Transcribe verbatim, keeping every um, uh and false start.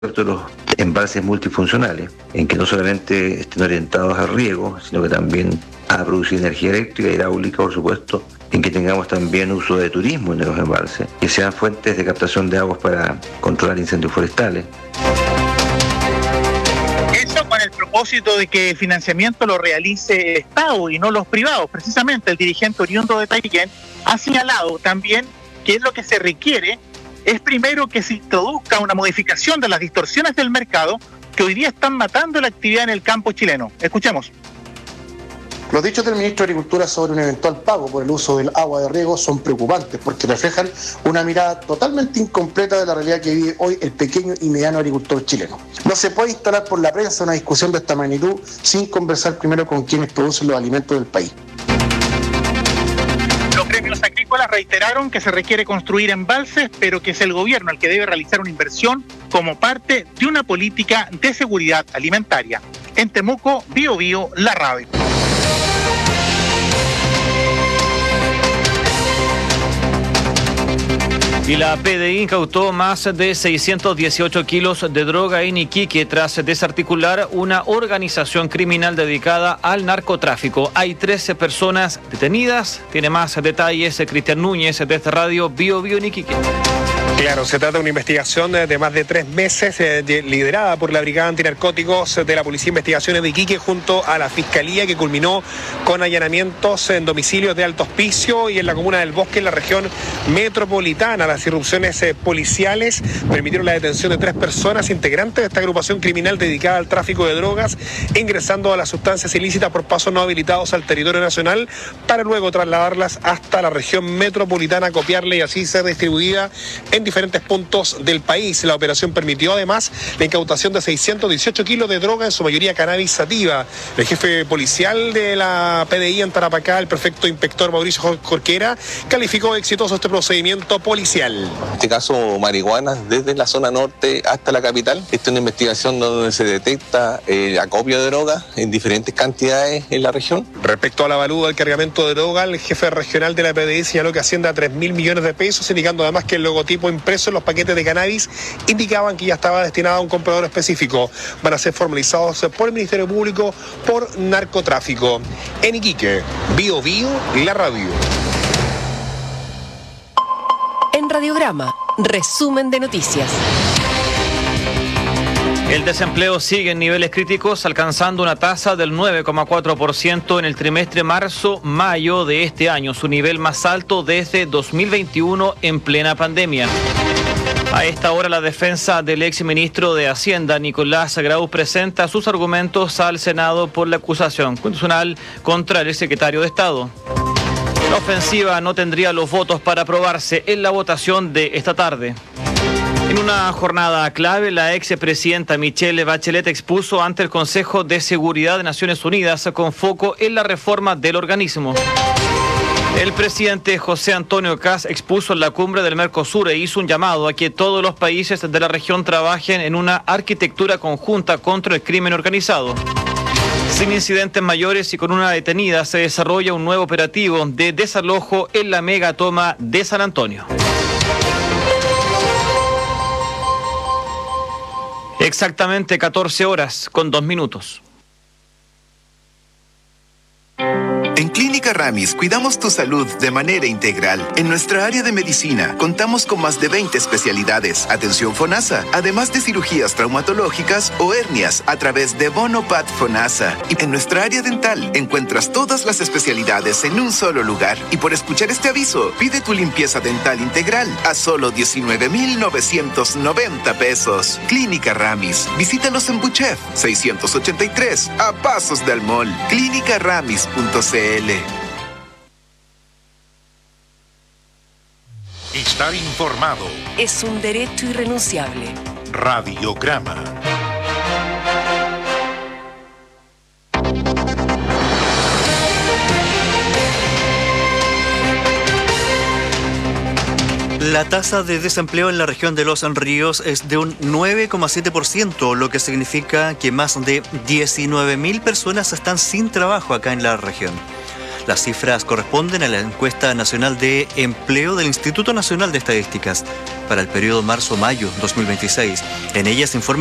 de los embalses multifuncionales, en que no solamente estén orientados a riego, sino que también a producir energía eléctrica, hidráulica, por supuesto, en que tengamos también uso de turismo en los embalses, que sean fuentes de captación de aguas para controlar incendios forestales. Eso con el propósito de que el financiamiento lo realice el Estado y no los privados. Precisamente el dirigente oriundo de Taiquén ha señalado también que es lo que se requiere es primero que se introduzca una modificación de las distorsiones del mercado que hoy día están matando la actividad en el campo chileno. Escuchemos. Los dichos del ministro de Agricultura sobre un eventual pago por el uso del agua de riego son preocupantes porque reflejan una mirada totalmente incompleta de la realidad que vive hoy el pequeño y mediano agricultor chileno. No se puede instalar por la prensa una discusión de esta magnitud sin conversar primero con quienes producen los alimentos del país. Los gremios agrícolas reiteraron que se requiere construir embalses, pero que es el gobierno el que debe realizar una inversión como parte de una política de seguridad alimentaria. En Temuco, Bio Bio, La Radio. Y la P D I incautó más de seiscientos dieciocho kilos de droga en Iquique tras desarticular una organización criminal dedicada al narcotráfico. Hay trece personas detenidas. Tiene más detalles Cristian Núñez desde Radio Bio Bio en Iquique. Claro, se trata de una investigación de más de tres meses eh, de, liderada por la Brigada Antinarcóticos de la Policía de Investigaciones de Iquique junto a la Fiscalía, que culminó con allanamientos en domicilios de Alto Hospicio y en la comuna del Bosque, en la región metropolitana. Las irrupciones eh, policiales permitieron la detención de tres personas integrantes de esta agrupación criminal dedicada al tráfico de drogas, ingresando a las sustancias ilícitas por pasos no habilitados al territorio nacional para luego trasladarlas hasta la región metropolitana, copiarla y así ser distribuida en diferentes puntos del país. La operación permitió además la incautación de seiscientos dieciocho kilos de droga, en su mayoría cannabis sativa. El jefe policial de la P D I en Tarapacá, el prefecto inspector Mauricio Jorquera, calificó exitoso este procedimiento policial. En este caso, marihuana desde la zona norte hasta la capital. Esta es una investigación donde se detecta eh, acopio de droga en diferentes cantidades en la región. Respecto al avalúo del cargamento de droga, el jefe regional de la P D I señaló que asciende a tres mil millones de pesos, indicando además que el logotipo impreso en los paquetes de cannabis indicaban que ya estaba destinado a un comprador específico. Van a ser formalizados por el Ministerio Público por narcotráfico. En Iquique, Bio Bio, La Radio. En Radiograma, resumen de noticias. El desempleo sigue en niveles críticos, alcanzando una tasa del nueve coma cuatro por ciento en el trimestre marzo-mayo de este año, su nivel más alto desde dos mil veintiuno en plena pandemia. A esta hora, la defensa del exministro de Hacienda, Nicolás Grau, presenta sus argumentos al Senado por la acusación constitucional contra el secretario de Estado. La ofensiva no tendría los votos para aprobarse en la votación de esta tarde. En una jornada clave, la expresidenta Michelle Bachelet expuso ante el Consejo de Seguridad de Naciones Unidas con foco en la reforma del organismo. El presidente José Antonio Kast expuso en la cumbre del Mercosur e hizo un llamado a que todos los países de la región trabajen en una arquitectura conjunta contra el crimen organizado. Sin incidentes mayores y con una detenida, se desarrolla un nuevo operativo de desalojo en la megatoma de San Antonio. Exactamente catorce horas con dos minutos. En Clínica Ramis cuidamos tu salud de manera integral. En nuestra área de medicina contamos con más de veinte especialidades, atención FONASA, además de cirugías traumatológicas o hernias a través de Bonopat FONASA. Y en nuestra área dental encuentras todas las especialidades en un solo lugar. Y por escuchar este aviso, pide tu limpieza dental integral a solo diecinueve mil novecientos noventa pesos. Clínica Ramis. Visítanos en Buchef seiscientos ochenta y tres, a pasos del mall. clínica ramis punto c l. Estar informado es un derecho irrenunciable. Radiograma. La tasa de desempleo en la región de Los Ríos es de un nueve coma siete por ciento, lo que significa que más de diecinueve mil personas están sin trabajo acá en la región. Las cifras corresponden a la encuesta nacional de empleo del Instituto Nacional de Estadísticas. para el periodo marzo-mayo dos mil veintiséis. En ella se informa